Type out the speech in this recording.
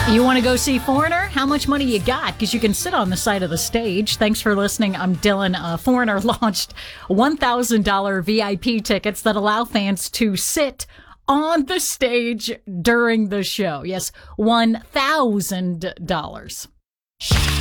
You want to go see Foreigner? How much money you got? Because you can sit on the side of the stage. Thanks for listening. I'm Dylan. Foreigner launched $1,000 VIP tickets that allow fans to sit on the stage during the show. Yes, $1,000.